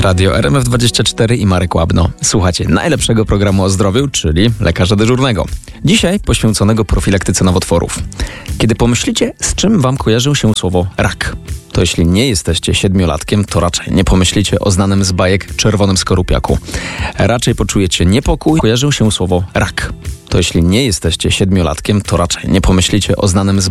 Radio RMF24 i Marek Łabno. Słuchacie najlepszego programu o zdrowiu, czyli Lekarza Dyżurnego. Dzisiaj poświęconego profilaktyce nowotworów. Kiedy pomyślicie, z czym wam kojarzy się słowo rak, to jeśli nie jesteście 7-latkiem, to raczej nie pomyślicie o znanym z bajek czerwonym skorupiaku. Raczej poczujecie niepokój, kojarzy się słowo rak. To jeśli nie jesteście 7-latkiem, to raczej nie pomyślicie o znanym z